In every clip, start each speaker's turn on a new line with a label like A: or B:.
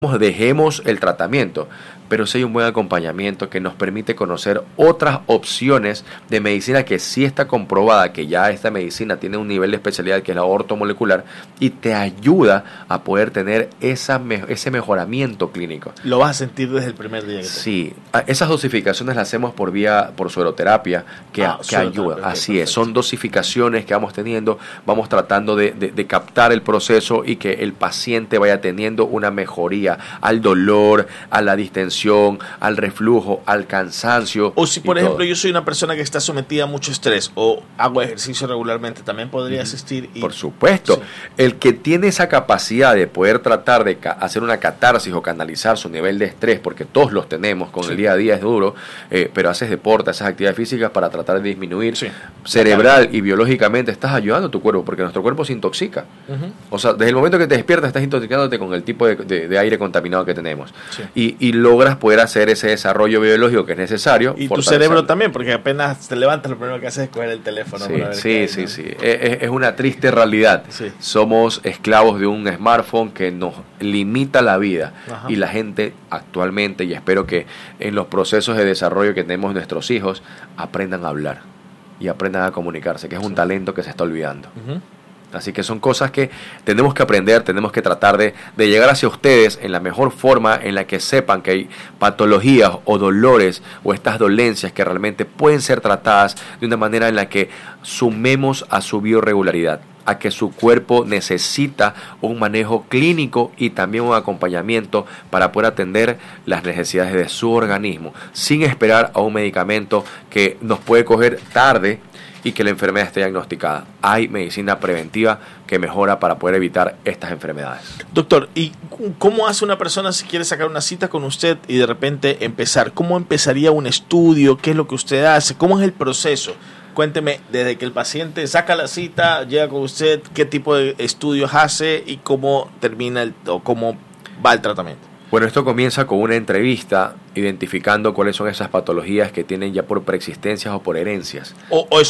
A: dejemos el tratamiento, pero sí hay un buen acompañamiento que nos permite conocer otras opciones de medicina que sí está comprobada, que ya esta medicina tiene un nivel de especialidad que es la ortomolecular y te ayuda a poder tener ese mejoramiento clínico.
B: Lo vas a sentir desde el primer día.
A: Sí, esas dosificaciones las hacemos por sueroterapia que ayuda. Así es, son dosificaciones que vamos teniendo, vamos tratando de captar el proceso y que el paciente vaya teniendo una mejoría al dolor, a la distensión, al reflujo, al cansancio.
B: O si, por ejemplo, yo soy una persona que está sometida a mucho estrés o hago ejercicio regularmente, también podría asistir.
A: Por supuesto. Sí. El que tiene esa capacidad de poder tratar de hacer una catarsis o canalizar su nivel de estrés, porque todos los tenemos, con el día a día es duro, pero haces deporte, haces actividades físicas para tratar de disminuir. Cerebral y biológicamente estás ayudando a tu cuerpo, porque nuestro cuerpo se intoxica. O sea, desde el momento que te despiertas estás intoxicándote con el tipo de aire contaminado que tenemos. Y logras poder hacer ese desarrollo biológico que es necesario.
B: Y tu cerebro también, porque apenas te levantas lo primero que haces es coger el teléfono.
A: Sí. Es una triste realidad. Somos esclavos de un smartphone que nos limita la vida. Y la gente actualmente, y espero que en los procesos de desarrollo que tenemos nuestros hijos, aprendan a hablar y aprendan a comunicarse, que es un talento que se está olvidando. Así que son cosas que tenemos que aprender, tenemos que tratar de llegar hacia ustedes en la mejor forma en la que sepan que hay patologías o dolores o estas dolencias que realmente pueden ser tratadas de una manera en la que sumemos a su biorregularidad, a que su cuerpo necesita un manejo clínico y también un acompañamiento para poder atender las necesidades de su organismo, sin esperar a un medicamento que nos puede coger tarde y que la enfermedad esté diagnosticada. Hay medicina preventiva que mejora para poder evitar estas enfermedades.
B: Doctor, ¿y cómo hace una persona si quiere sacar una cita con usted y de repente empezar? ¿Cómo empezaría un estudio? ¿Qué es lo que usted hace? ¿Cómo es el proceso? Cuénteme, desde que el paciente saca la cita, llega con usted, qué tipo de estudios hace y cómo termina cómo va el tratamiento.
A: Bueno, esto comienza con una entrevista identificando cuáles son esas patologías que tienen ya por preexistencias o por herencias.
B: O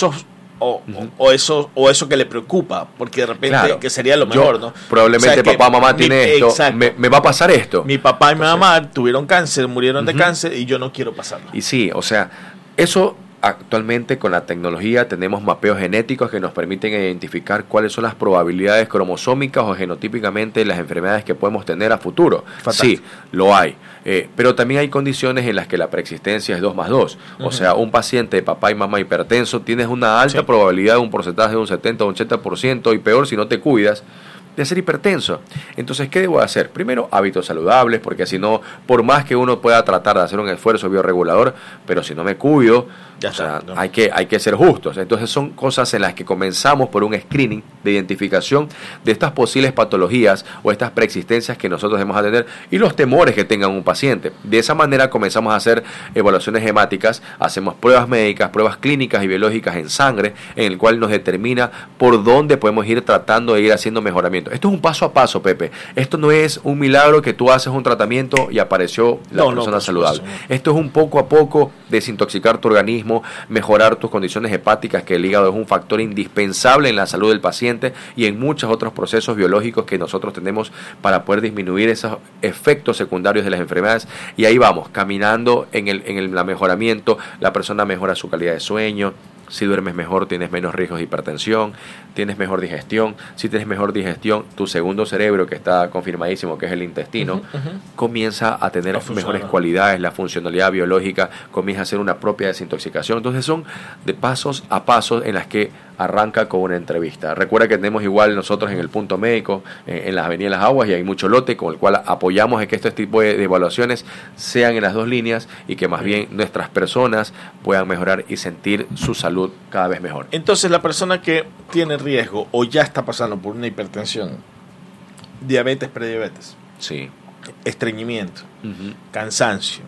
B: eso que le preocupa, porque de repente que sería lo mejor, ¿no?
A: Probablemente papá o mamá tiene esto, me va a pasar esto.
B: Mi papá y mi mamá tuvieron cáncer, murieron de cáncer y yo no quiero pasarlo.
A: Y sí, o sea, eso actualmente con la tecnología tenemos mapeos genéticos que nos permiten identificar cuáles son las probabilidades cromosómicas o genotípicamente de las enfermedades que podemos tener a futuro.
B: Fantástico.
A: Sí, lo hay. Pero también hay condiciones en las que la preexistencia es 2+2. O sea, un paciente de papá y mamá hipertenso tienes una alta probabilidad de un porcentaje de un 70 o un 80% y peor si no te cuidas de ser hipertenso. Entonces, ¿qué debo hacer? Primero, hábitos saludables, porque si no, por más que uno pueda tratar de hacer un esfuerzo bioregulador, pero si no me cuido, hay que ser justos. Entonces, son cosas en las que comenzamos por un screening de identificación de estas posibles patologías o estas preexistencias que nosotros debemos atender y los temores que tenga un paciente. De esa manera comenzamos a hacer evaluaciones hemáticas, hacemos pruebas médicas, pruebas clínicas y biológicas en sangre, en el cual nos determina por dónde podemos ir tratando de ir haciendo mejoramiento. Esto es un paso a paso, Pepe. Esto no es un milagro que tú haces un tratamiento y apareció la persona saludable. Esto es un poco a poco desintoxicar tu organismo, mejorar tus condiciones hepáticas, que el hígado es un factor indispensable en la salud del paciente y en muchos otros procesos biológicos que nosotros tenemos para poder disminuir esos efectos secundarios de las enfermedades. Y ahí vamos, caminando en el mejoramiento. La persona mejora su calidad de sueño. Si duermes mejor, tienes menos riesgos de hipertensión, tienes mejor digestión. Si tienes mejor digestión, tu segundo cerebro, que está confirmadísimo que es el intestino, comienza a tener mejores cualidades, la funcionalidad biológica, comienza a hacer una propia desintoxicación. Entonces son de pasos a pasos en las que arranca con una entrevista. Recuerda que tenemos igual nosotros en el punto médico, en las avenidas Las Aguas, y hay mucho lote con el cual apoyamos a que este tipo de evaluaciones sean en las dos líneas y que más bien nuestras personas puedan mejorar y sentir su salud cada vez mejor.
B: Entonces, la persona que tiene riesgo o ya está pasando por una hipertensión, diabetes, prediabetes, estreñimiento, cansancio,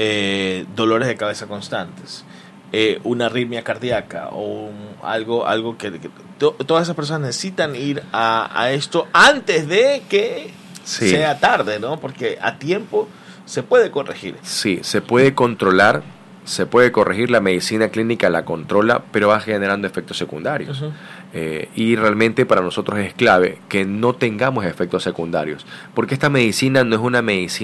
B: dolores de cabeza constantes, una arritmia cardíaca o algo que todas esas personas necesitan ir a esto antes de que sea tarde, ¿no? Porque a tiempo se puede corregir.
A: Sí, se puede controlar se puede corregir, la medicina clínica la controla, pero va generando efectos secundarios.
B: Ujú.
A: Y realmente para nosotros es clave que no tengamos efectos secundarios, porque esta medicina no es una medicina